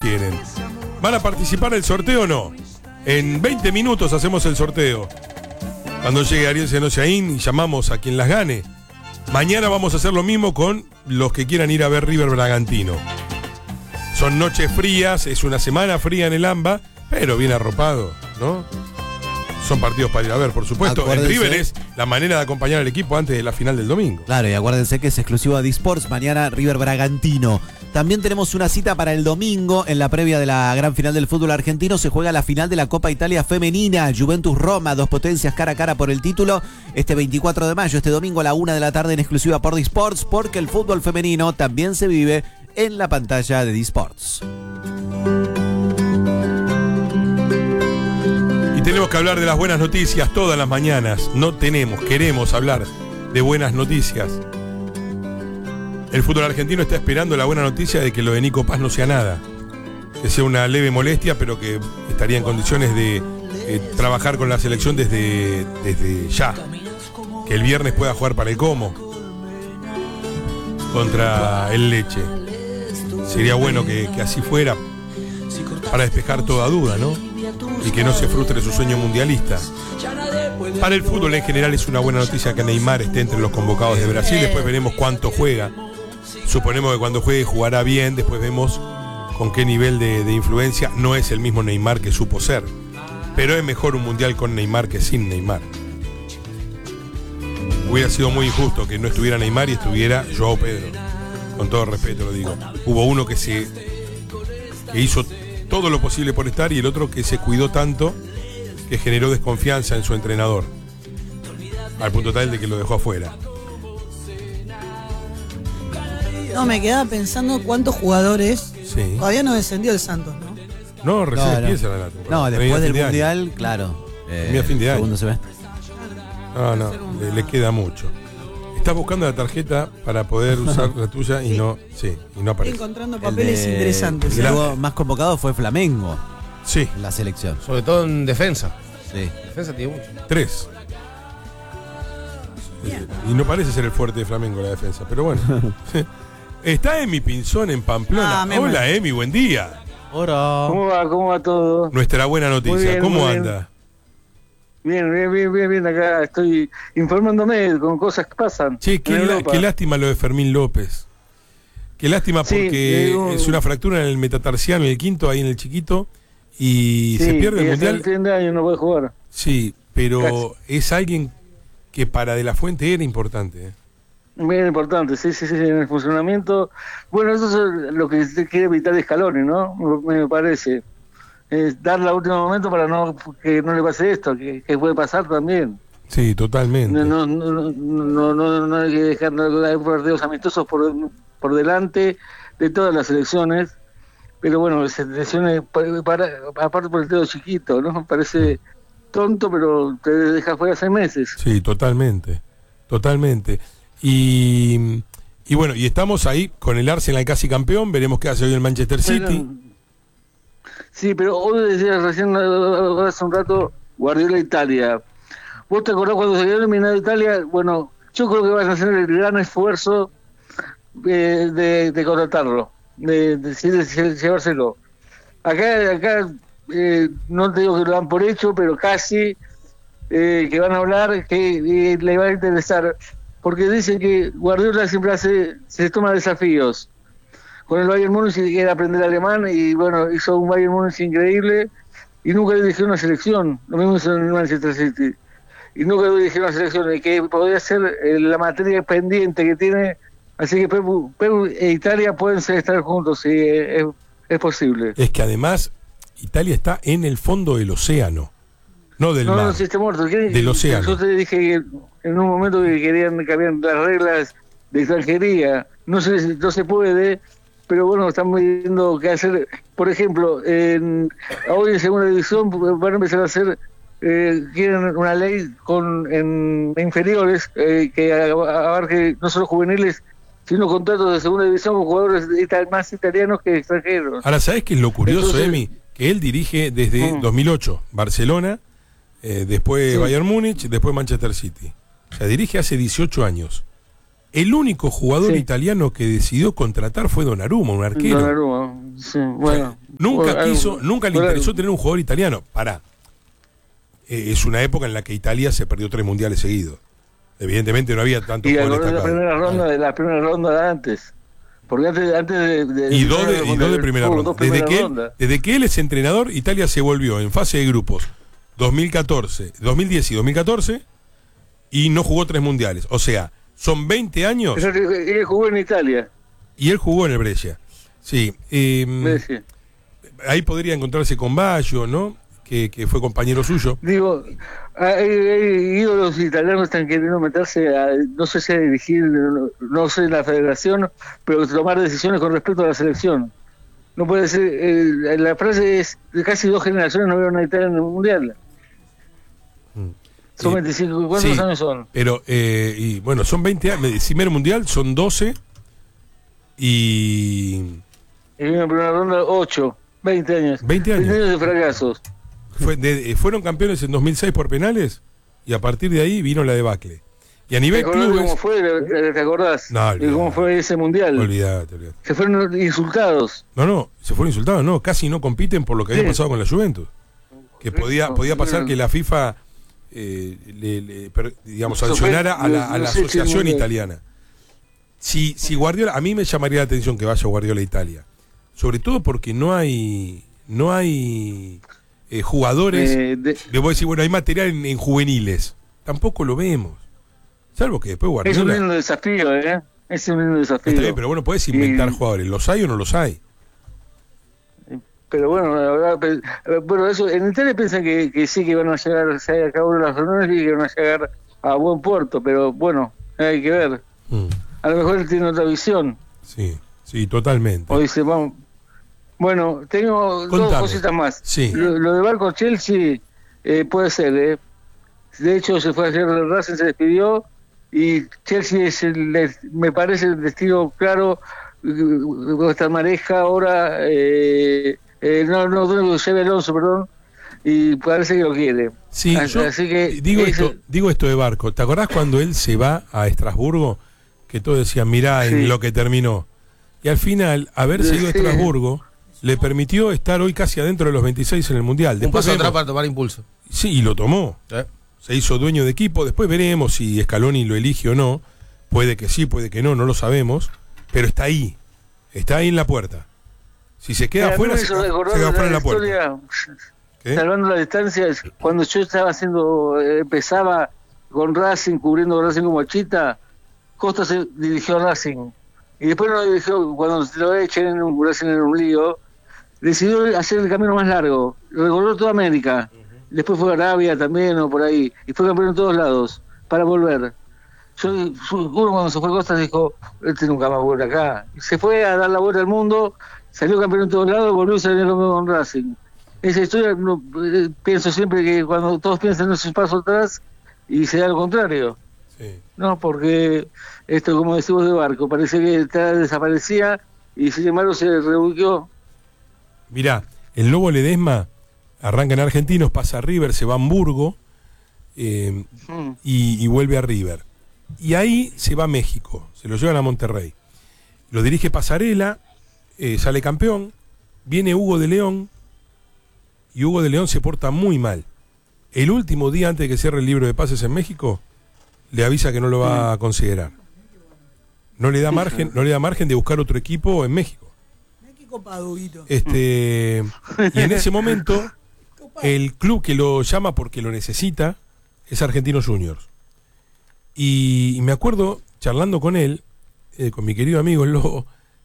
tienen. ¿Van a participar del sorteo o no? En 20 minutos hacemos el sorteo. Cuando llegue Ariel Senosiaín y llamamos a quien las gane. Mañana vamos a hacer lo mismo con los que quieran ir a ver River Bragantino. Son noches frías, es una semana fría en el AMBA, pero bien arropado, ¿no? Son partidos para ir a ver, por supuesto. Acuérdense. El River es la manera de acompañar al equipo antes de la final del domingo. Claro, y acuérdense que es exclusivo de Disports. Mañana River Bragantino. También tenemos una cita para el domingo. En la previa de la gran final del fútbol argentino se juega la final de la Copa Italia Femenina. Juventus-Roma, dos potencias cara a cara por el título. Este 24 de mayo, este domingo a la 1 de la tarde en exclusiva por Disports, porque el fútbol femenino también se vive en la pantalla de Disports. Y tenemos que hablar de las buenas noticias todas las mañanas. Queremos hablar de buenas noticias. El fútbol argentino está esperando la buena noticia de que lo de Nico Paz no sea nada. Que sea una leve molestia, pero que estaría en condiciones de trabajar con la selección desde ya. Que el viernes pueda jugar para el Como contra el Leche. Sería bueno que así fuera, para despejar toda duda, ¿no? Y que no se frustre su sueño mundialista. Para el fútbol en general es una buena noticia que Neymar esté entre los convocados de Brasil. Después veremos cuánto juega. Suponemos que cuando juegue jugará bien. Después vemos con qué nivel de influencia. No es el mismo Neymar que supo ser, pero es mejor un mundial con Neymar que sin Neymar. Hubiera sido muy injusto que no estuviera Neymar y estuviera Joao Pedro. Con todo respeto lo digo. Hubo uno que hizo todo lo posible por estar y el otro que se cuidó tanto que generó desconfianza en su entrenador, al punto tal de que lo dejó afuera. No, me quedaba pensando cuántos jugadores. Sí. Todavía no descendió el Santos, ¿no? No, recién No. empieza la temporada. No, después Termina del fin de Mundial, año. claro. Termina fin de año. Segundo semestre. No, le queda mucho. Estás buscando la tarjeta para poder usar la tuya y no Estoy aparece. encontrando papeles interesantes. El que estuvo más convocado fue Flamengo Sí, en la selección. Sobre todo en defensa. Sí. Defensa tiene mucho. 3. Y no parece ser el fuerte de Flamengo la defensa, pero bueno. Está Emi Pinzón en Pamplona. Hola Emi, buen día. Hola. ¿Cómo va todo? Nuestra buena noticia. Muy bien, ¿Cómo muy anda? Bien, acá estoy informándome con cosas que pasan. Che, qué lástima lo de Fermín López. Qué lástima porque es una fractura en el metatarsiano, en el quinto, ahí en el chiquito, y se pierde el mundial. El fin de año no puede jugar. Sí, pero Casi. es alguien que para De La Fuente era importante. Bien importante, sí, en el funcionamiento. Bueno, eso es lo que se quiere evitar Scaloni, ¿no? Me parece. Es dar la último momento para que no le pase esto, que puede pasar también. Sí, totalmente. No hay que dejar partidos amistosos por delante de todas las selecciones, pero bueno, selecciones aparte por el dedo chiquito, ¿no? Parece tonto, pero te deja fuera 6 meses. Sí, totalmente. Y bueno, y estamos ahí con el Arsenal casi campeón, veremos qué hace hoy el Manchester City. Sí, pero hoy decías recién, hace un rato, Guardiola Italia. ¿Vos te acordás cuando se quedó eliminado Italia? Bueno, yo creo que van a hacer el gran esfuerzo de contratarlo, de llevárselo. Acá no te digo que lo dan por hecho, pero casi que van a hablar, que le va a interesar, porque dicen que Guardiola siempre se toma desafíos. Con el Bayern Múnich quiere aprender alemán y bueno, hizo un Bayern Múnich increíble y nunca dirigió una selección. Lo mismo hizo en el Manchester City. Y nunca dirigió una selección y que podría ser la materia pendiente que tiene. Así que Perú e Italia pueden estar juntos, sí, es posible. Es que además Italia está en el fondo del océano, no del mar. No, sí está muerto. Del océano. Yo te dije que en un momento que querían cambiar las reglas de extranjería. No se puede. Pero bueno, estamos viendo qué hacer. Por ejemplo, hoy en segunda división van a empezar a hacer, quieren una ley en inferiores que abarque no solo juveniles, sino contratos de segunda división con jugadores más italianos que extranjeros. Ahora, ¿sabés qué es lo curioso, Entonces, Emi? Que él dirige desde 2008 Barcelona, después Bayern Múnich, después Manchester City. O sea, dirige hace 18 años. El único jugador Sí. italiano que decidió contratar fue Donnarumma, un arquero. Donnarumma, sí, bueno. Nunca Bueno, nunca le bueno, interesó tener un jugador italiano. Pará. Es una época en la que Italia se perdió 3 mundiales seguidos. Evidentemente no había tantos Y jugadores acordé destacados. la primera ronda de antes. Porque antes de Y dos de primera ronda. dos primeras rondas. Desde que él es entrenador, Italia se volvió en fase de grupos 2010 y 2014 y no jugó 3 mundiales. O sea, son 20 años Pero él jugó en Italia. y él jugó en el Brescia. Sí. Sí. Ahí podría encontrarse con Baggio, ¿no? Que fue compañero suyo. Digo, hay ídolos italianos están queriendo meterse a, no sé si a dirigir, no sé la federación, pero tomar decisiones con respecto a la selección. No puede ser, la frase es, de casi 2 generaciones no vieron a Italia en el Mundial. Son 25, ¿cuántos Sí, años son? Pero, y bueno, son 20 años. El primer mundial son 12 y Y vino en primera ronda 8, 20 años. 20 años. 20 años de fracasos. Fueron campeones en 2006 por penales y a partir de ahí vino la debacle. Y a ¿Te nivel acordás clubes... cómo fue? ¿Te acordás? No, ¿De cómo fue ese Mundial? Olvídate. Se fueron insultados. No, se fueron insultados, no, casi no compiten por lo que había Sí. pasado con la Juventus. Que podía pasar que la FIFA, digamos, sancionara a la No sé si asociación muy- italiana. Si Guardiola, a mí me llamaría la atención que vaya Guardiola a Italia. Sobre todo porque no hay jugadores. Le voy a decir, bueno, hay material en juveniles. Tampoco lo vemos. Salvo que después Es un Guardiola... lindo desafío, ¿eh? Es un lindo desafío. Está bien, pero bueno, puedes inventar Y- jugadores. ¿Los hay o no los hay? Pero bueno, la verdad, bueno, eso, en Italia piensan que sí, que van a llegar, se a cabo las reuniones y que van a llegar a buen puerto, pero bueno, hay que ver. A lo mejor él tiene otra visión. Sí, totalmente. O dice, vamos. Bueno, tengo Contame. 2 cositas más. Sí. Lo de Barco Chelsea puede ser, ¿eh? De hecho, se fue a hacer el Racing, se despidió y Chelsea es me parece el destino claro. Esta Mareja ahora, no, Xabi Alonso, perdón, y parece que lo quiere. Sí, yo así que digo esto de Barco. ¿Te acordás cuando él se va a Estrasburgo? Que todos decían, mirá Sí. en lo que terminó. Y al final, haberse ido a Sí. Estrasburgo le permitió estar hoy casi adentro de los 26 en el Mundial. Un Después paso atrás vemos- para tomar impulso. Sí, y lo tomó. Se hizo dueño de equipo. Después veremos si Scaloni lo elige o no. Puede que sí, puede que no lo sabemos. Pero está ahí. Está ahí en la puerta. Si se queda afuera, se queda afuera en la puerta. ¿Qué? Salvando las distancias, cuando yo estaba empezaba con Racing, cubriendo Racing como Chita, Costa se dirigió a Racing. Y después no dirigió, cuando se lo echen en un Racing en un lío, decidió hacer el camino más largo. Recorrió toda América. Después fue a Arabia también o por ahí. Y fue campeón en todos lados, para volver. Uno cuando se fue a Costa dijo, este nunca más vuelve acá. Y se fue a dar la vuelta al mundo, salió campeón en todos lados, volvió a salir campeón con Racing. Esa historia, pienso siempre que cuando todos piensan en esos pasos atrás, y se da lo contrario. Sí. No, porque esto, como decimos de Barco, parece que desaparecía y sin embargo se reubiquó. Mirá, el Lobo Ledesma arranca en Argentinos, pasa a River, se va a Hamburgo y vuelve a River. Y ahí se va a México, se lo llevan a Monterrey. Lo dirige Pasarela, sale campeón, viene Hugo de León y Hugo de León se porta muy mal. El último día antes de que cierre el libro de pases en México, le avisa que no lo va a considerar. No le da margen de buscar otro equipo en México. Y en ese momento el club que lo llama porque lo necesita es Argentinos Juniors. Y me acuerdo, charlando con él, con mi querido amigo el Lobo,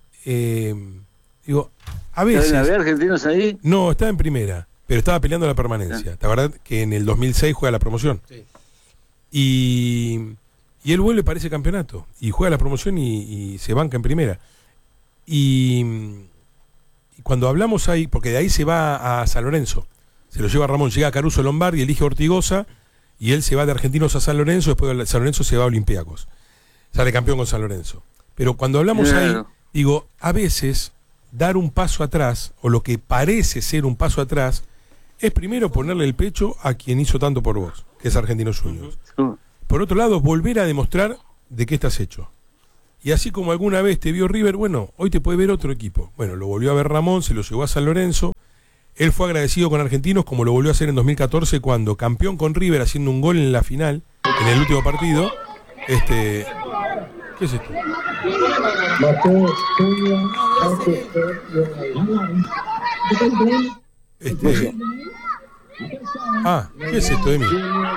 digo, a veces... ¿Había argentinos ahí? No, estaba en primera, pero estaba peleando la permanencia. ¿Te acordás que en el 2006 juega la promoción? Sí. Y él vuelve para ese campeonato, y juega la promoción y se banca en primera. Y cuando hablamos ahí, porque de ahí se va a San Lorenzo, se lo lleva Ramón, llega a Caruso Lombardi, elige a Ortigosa, y él se va de Argentinos a San Lorenzo, después de San Lorenzo se va a Olympiacos. Sale campeón con San Lorenzo. Pero cuando hablamos ahí, digo, a veces dar un paso atrás, o lo que parece ser un paso atrás, es primero ponerle el pecho a quien hizo tanto por vos, que es Argentinos Juniors. Por otro lado, volver a demostrar de qué estás hecho. Y así como alguna vez te vio River, bueno, hoy te puede ver otro equipo. Bueno, lo volvió a ver Ramón, se lo llevó a San Lorenzo. Él fue agradecido con Argentinos, como lo volvió a hacer en 2014, cuando campeón con River, haciendo un gol en la final, en el último partido. ¿Qué es esto? ¿Qué es esto, Emi?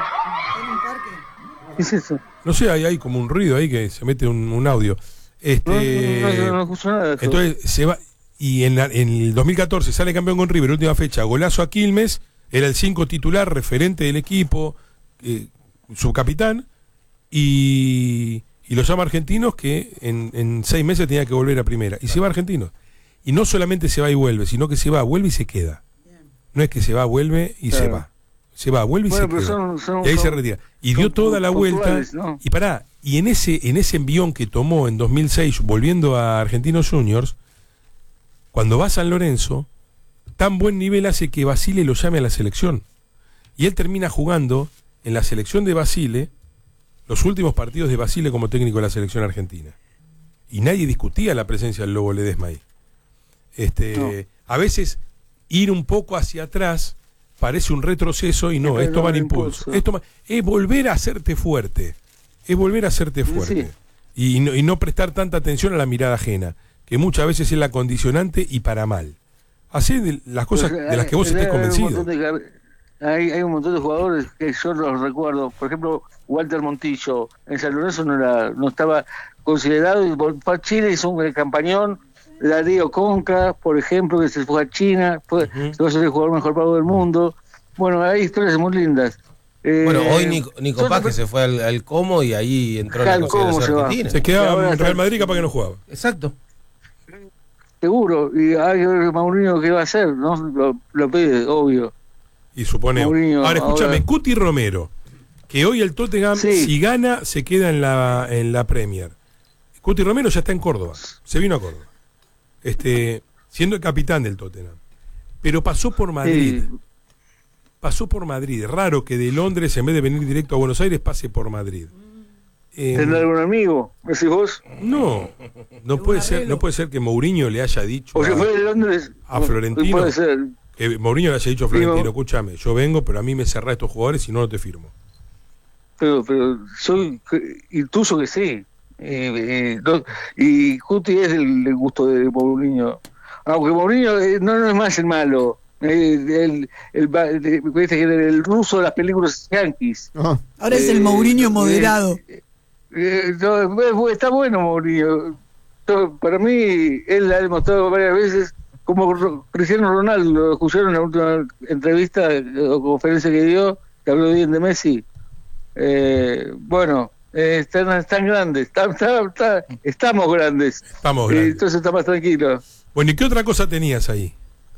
¿Qué es eso? No sé, hay como un ruido ahí que se mete un audio. No escucho nada de eso. Entonces se va. Y en el 2014 sale campeón con River, última fecha, golazo a Quilmes, era el 5 titular, referente del equipo, subcapitán, y lo llama Argentinos, que en 6 meses tenía que volver a primera. Y se va a Argentinos. Y no solamente se va y vuelve, sino que se va, vuelve y se queda. No es que se va, vuelve y se va. Se va, vuelve y se queda. Y ahí se retira. Y dio toda la vuelta. ¿No? Y en ese envión que tomó en 2006, volviendo a Argentinos Juniors, cuando va a San Lorenzo, tan buen nivel hace que Basile lo llame a la selección. Y él termina jugando en la selección de Basile los últimos partidos de Basile como técnico de la selección argentina. Y nadie discutía la presencia del Lobo Ledesma ahí. No. A veces ir un poco hacia atrás parece un retroceso y no, es tomar impulso. Es volver a hacerte fuerte. Es volver a hacerte fuerte. Sí. Y no prestar tanta atención a la mirada ajena, que muchas veces es la condicionante y para mal. Hacé las cosas de las que vos estés convencido. Hay un montón de jugadores que yo los recuerdo. Por ejemplo, Walter Montillo en San Lorenzo no estaba considerado, y fue a Chile, hizo un campañón. Darío Conca, por ejemplo, que se fue a China, se va a ser el jugador mejor pago del mundo. Bueno, hay historias muy lindas. Bueno, hoy Nico Paz, que se fue al Como y ahí entró en la consideración argentina. Se quedaba en Real Madrid, capaz que no jugaba. Exacto. Seguro. Y hay que ver Mourinho qué va a hacer, ¿no? Lo pide, obvio. Y supone. Mourinho, ahora escúchame, Cuti Romero, que hoy el Tottenham, si gana, se queda en la Premier. Cuti Romero ya está en Córdoba. Se vino a Córdoba. Siendo el capitán del Tottenham. Pero pasó por Madrid. Sí. Pasó por Madrid. Raro que de Londres, en vez de venir directo a Buenos Aires, pase por Madrid. ¿Tendrá algún amigo? ¿Decís vos? No puede ser que Mourinho le haya dicho fue de Londres, a Florentino. Puede ser. Que Mourinho le haya dicho a Florentino, escúchame, yo vengo, pero a mí me cerrá estos jugadores y no te firmo. Pero soy intuso que sí. Y Cuti es el gusto de Mourinho, aunque Mourinho no es más el malo, el ruso de las películas yankees. Ahora es el Mourinho moderado. Está bueno Mourinho. Para mí él ha demostrado varias veces, como Cristiano Ronaldo, lo escucharon en la última entrevista o conferencia que dio, que habló bien de Messi. Están grandes, estamos grandes. Entonces está más tranquilo. Bueno, ¿y qué otra cosa tenías ahí?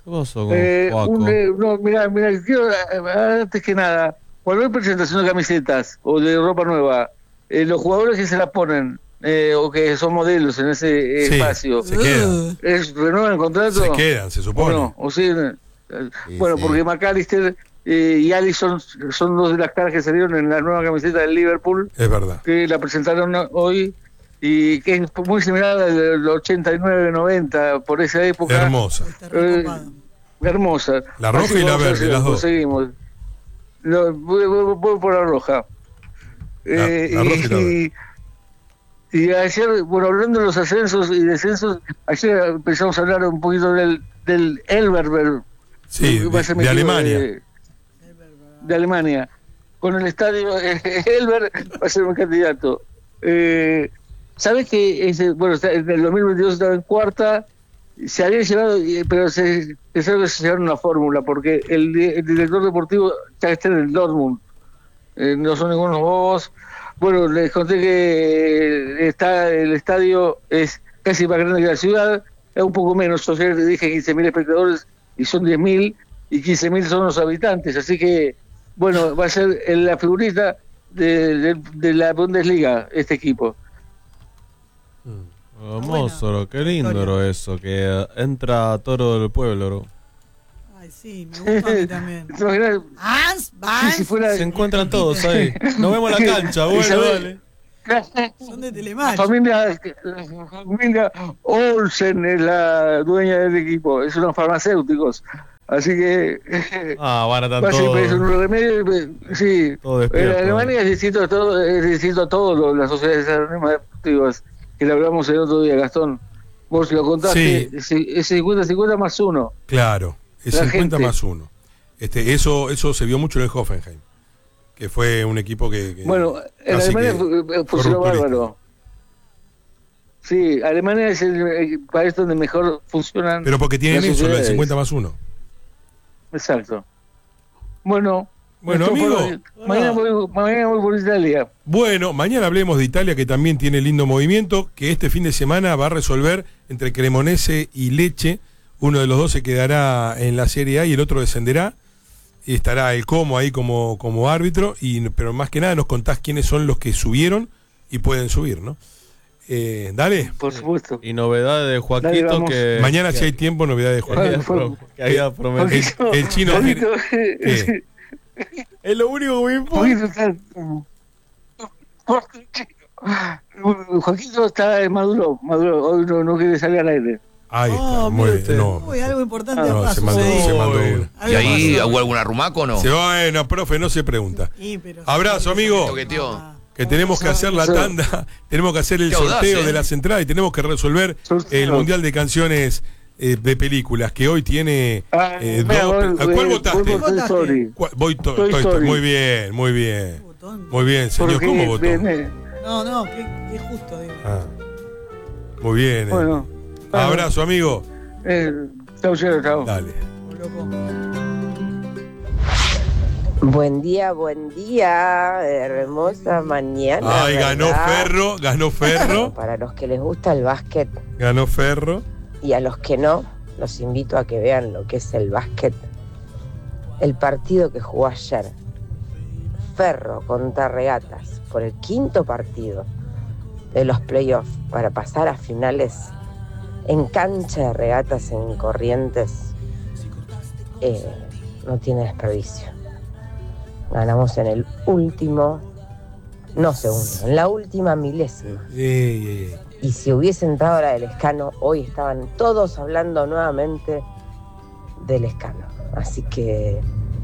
Mirá, quiero, antes que nada, cuando hay presentación de camisetas o de ropa nueva, los jugadores que se la ponen, o que son modelos en ese espacio, se quedan. ¿Renuevan el contrato? Se quedan, se supone. Porque McAllister y Alisson son dos de las caras que salieron en la nueva camiseta del Liverpool. Es verdad. Que la presentaron hoy y que es muy similar al 89-90, por esa época. Hermosa. Hermosa. La roja y la verde, las dos. Seguimos. Voy por la roja. La roja y la verde. Y ayer, hablando de los ascensos y descensos, ayer empezamos a hablar un poquito del Elverberg. Sí, de Alemania. De Alemania. Con el estadio Elver va a ser un candidato. ¿Sabes que en el 2022 estaba en cuarta? Se había llevado, pero se llevaron una fórmula, porque el director deportivo ya está en el Dortmund. No son ningunos bobos. Bueno, les conté que el estadio es casi más grande que la ciudad, es un poco menos. Yo ayer dije 15.000 espectadores y son 10.000, y 15.000 son los habitantes, así que va a ser la figurita de la Bundesliga este equipo. Hermoso, qué lindo eso, que entra todo el pueblo. Ay, sí, me gusta a mí también. Si fuera... Se encuentran todos ahí. Nos vemos en la cancha, dale. Son de La Telematch. familia Olsen es la dueña del equipo, es unos farmacéuticos. Así que Van a estar va a ser todos. un remedio. Sí, Todo en despierto. Alemania es distinto todo, las sociedades anónimas deportivas, que le hablamos el otro día, Gastón. Vos lo contaste, es 50-50 más uno. Claro, es La 50 gente. más 1. Eso se vio mucho en el Hoffenheim, que fue un equipo que Bueno, en casi Alemania que funcionó fue rupturista. bárbaro. Sí, Alemania es el país donde mejor funcionan. Pero porque tienen las eso, lo de sociedades. 50 más 1. Exacto. Bueno, esto amigo. fue- mañana voy por Italia. Bueno, mañana hablemos de Italia, que también tiene lindo movimiento, que este fin de semana va a resolver entre Cremonese y Lecce. Uno de los dos se quedará en la Serie A y el otro descenderá. Y estará el Como ahí como árbitro, pero más que nada nos contás quiénes son los que subieron y pueden subir, ¿no? Dale. Por supuesto. Y novedades de Dale, Joaquito vamos. que. Mañana, si hay tiempo, novedades de Juan. Que había prometido. El chino Joaquito, ¿Qué? Es lo único que me importa. Joaquito Joaquito está maduro. Hoy no quiere salir al aire. Ahí está, Oh, muy mire bien. usted. No, Uy, algo importante no, pasó. se mandó uno. Algo ¿Y ahí pasó. hubo algún arrumaco o no? Bueno, profe, no se pregunta. Sí, pero- Abrazo, amigo. Toqueteó. Que tenemos que hacer la tanda, tenemos que hacer el Qué audaz, sorteo de las entradas y tenemos que resolver Sorteo. el Mundial de Canciones de películas, que hoy tiene Mira, ¿A cuál votaste? voy por Toy Story. Voy Toy Toy Story. Story. Muy bien, muy bien. Botón. Muy bien, señor. Porque ¿Cómo votó? No, qué justo, digo. Ah, muy bien. Bueno, Abrazo, amigo. chau. Dale. Loco. Buen día, hermosa mañana. Ay, ganó ¿verdad? Ferro, Para los que les gusta el básquet ganó Ferro. y a los que no, los invito a que vean lo que es el básquet. El partido que jugó ayer, Ferro contra Regatas, por el quinto partido de los playoffs para pasar a finales en cancha de Regatas en Corrientes, no tiene desperdicio. Ganamos en el último, no segundo, en la última milésima. Y si hubiese entrado la del Escano, hoy estaban todos hablando nuevamente del Escano. Así que,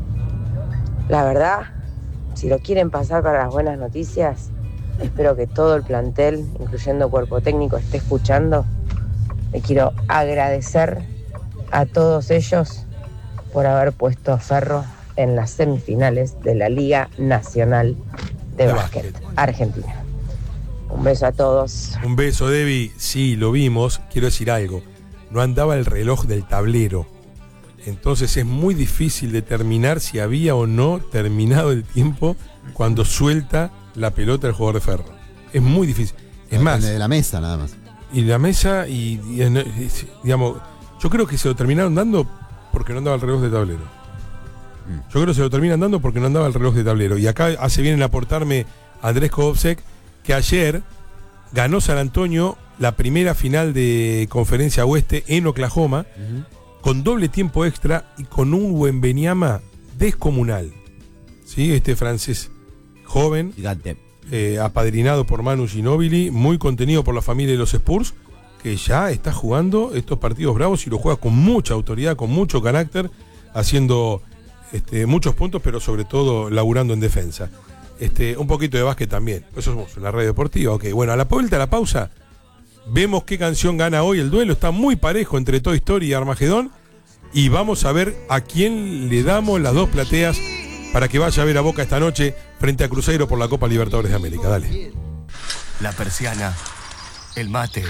la verdad, si lo quieren pasar para las buenas noticias, espero que todo el plantel, incluyendo cuerpo técnico, esté escuchando. Le quiero agradecer a todos ellos por haber puesto a Ferro en las semifinales de la Liga Nacional de Básquet Argentina. Un beso a todos. Un beso, Debbie. Sí, lo vimos. Quiero decir algo. No andaba el reloj del tablero. Entonces es muy difícil determinar si había o no terminado el tiempo cuando suelta la pelota el jugador de Ferro. Es muy difícil. Es más. De la mesa, nada más. Y la mesa, digamos, yo creo que se lo terminaron dando porque no andaba el reloj de tablero. Yo creo que se lo terminan dando porque no andaba el reloj de tablero. Y acá hace bien en aportarme Andrés Kovsek, que ayer ganó San Antonio la primera final de Conferencia Oeste en Oklahoma, con doble tiempo extra y con un Wembanyama descomunal. ¿Sí? Este francés joven, Gigante. apadrinado por Manu Ginóbili, muy contenido por la familia de los Spurs, que ya está jugando estos partidos bravos y lo juega con mucha autoridad, con mucho carácter, haciendo muchos puntos, pero sobre todo laburando en defensa. Un poquito de básquet también. Eso somos una radio deportiva. Ok, bueno, a la vuelta, a la pausa, vemos qué canción gana hoy el duelo. Está muy parejo entre Toy Story y Armagedón. Y vamos a ver a quién le damos las dos plateas para que vaya a ver a Boca esta noche frente a Cruzeiro por la Copa Libertadores de América. Dale. La persiana, el mate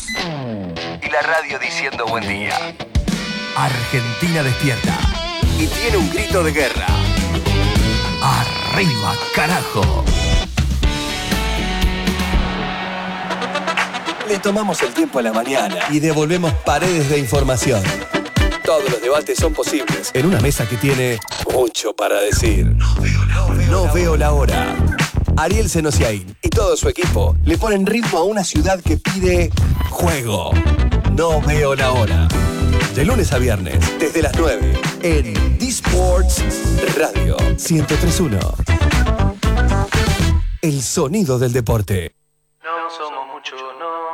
y la radio diciendo buen día. Argentina despierta y tiene un grito de guerra. ¡Arriba, carajo! Le tomamos el tiempo a la mañana y devolvemos paredes de información. Todos los debates son posibles en una mesa que tiene mucho para decir. No veo la hora. Ariel Senosiaín y todo su equipo le ponen ritmo a una ciudad que pide juego. No veo la hora. De lunes a viernes, desde las 9, en D-Sports Radio 103.1. El sonido del deporte.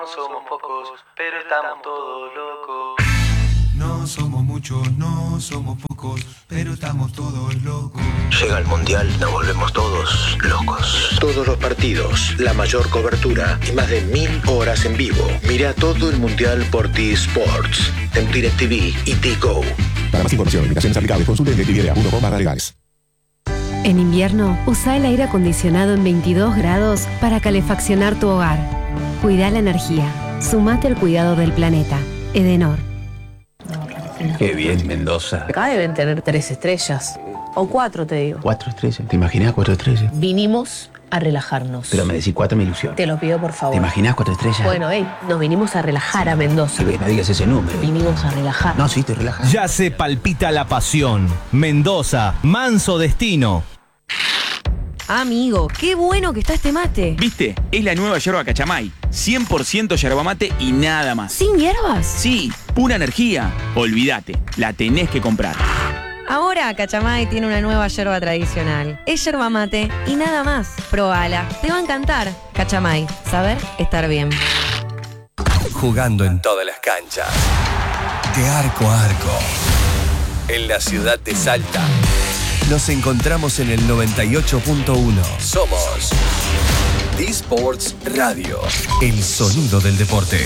somos pocos, pero estamos todos locos. No somos muchos, no somos pocos, pero estamos todos locos. Llega el Mundial, nos volvemos todos locos. Todos los partidos, la mayor cobertura y más de 1000 horas en vivo. Mira todo el Mundial por T-Sports, en DirecTV y T-Go. Para más información, limitaciones aplicables, consulte en DirecTV.com/legales. En invierno, usa el aire acondicionado en 22 grados para calefaccionar tu hogar. Cuida la energía. Sumate al cuidado del planeta. Edenor. Qué bien, Mendoza. Acá deben tener 3 estrellas. O 4, te digo. 4 estrellas. ¿Te imaginas 4 estrellas? Vinimos a relajarnos. Pero me decís 4 me ilusiona. Te lo pido, por favor. ¿Te imaginas 4 estrellas? Bueno, nos vinimos a relajar a Mendoza. No digas ese número. Vinimos a relajar. No, sí, te relajas. Ya se palpita la pasión. Mendoza, manso destino. Amigo, qué bueno que está este mate. ¿Viste? Es la nueva yerba Cachamay. 100% yerba mate y nada más. ¿Sin hierbas? Sí, pura energía. Olvídate, la tenés que comprar. Ahora Cachamay tiene una nueva yerba tradicional. Es yerba mate y nada más. Probala, te va a encantar. Cachamay, saber estar bien. Jugando en todas las canchas. De arco a arco. En la ciudad de Salta. Nos encontramos en el 98.1. Somos D-Sports Radio. El sonido del deporte.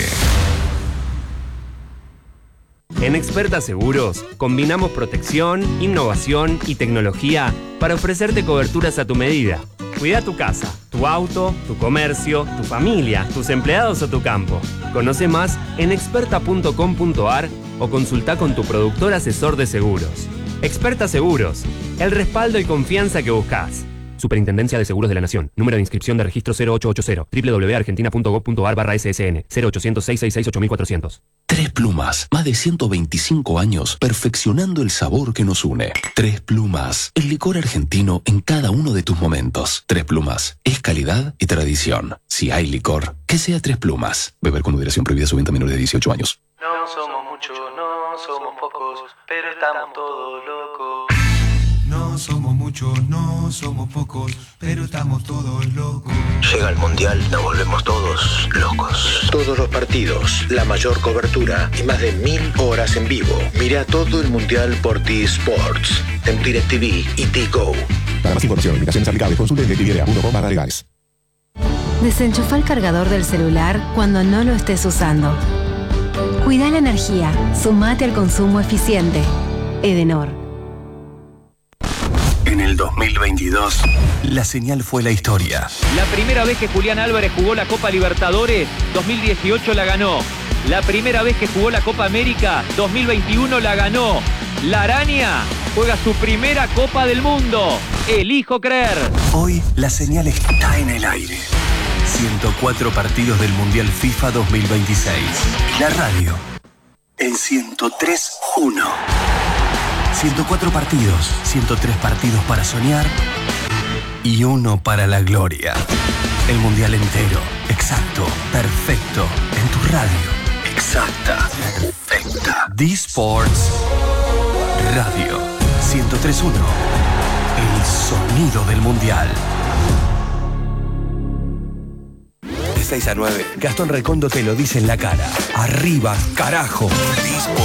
En Experta Seguros, combinamos protección, innovación y tecnología para ofrecerte coberturas a tu medida. Cuida tu casa, tu auto, tu comercio, tu familia, tus empleados o tu campo. Conoce más en experta.com.ar o consulta con tu productor asesor de seguros. Experta Seguros, el respaldo y confianza que buscas. Superintendencia de Seguros de la Nación. Número de inscripción de registro 0880 www.argentina.gov.ar/ssn 0800-666-8400. Tres Plumas, más de 125 años perfeccionando el sabor que nos une. Tres Plumas, el licor argentino en cada uno de tus momentos. Tres Plumas, es calidad y tradición. Si hay licor, que sea Tres Plumas. Beber con moderación, prohibida su venta a menores de 18 años. No somos muchos, no somos pocos, pero estamos todos locos. No somos muchos, no somos pocos, pero estamos todos locos. Llega el Mundial, nos volvemos todos locos. Todos los partidos, la mayor cobertura y más de 1000 horas en vivo. Mira todo el Mundial por T-Sports, en DirecTV y T-Go. Para más información, limitaciones aplicables, consulte en DirecTV.com/legales. Desenchufa el cargador del celular cuando no lo estés usando. Cuida la energía. Sumate al consumo eficiente. Edenor. En el 2022, la señal fue la historia. La primera vez que Julián Álvarez jugó la Copa Libertadores, 2018 la ganó. La primera vez que jugó la Copa América, 2021 la ganó. La Araña juega su primera Copa del Mundo. Elijo creer. Hoy la señal está en el aire. 104 partidos del Mundial FIFA 2026. La radio en 103.1. 104 partidos, 103 partidos para soñar y uno para la gloria. El Mundial entero, exacto, perfecto, en tu radio. Exacta, perfecta. D-Sports Radio 103.1. El sonido del Mundial. De 6 a 9, Gastón Recondo te lo dice en la cara. Arriba, carajo.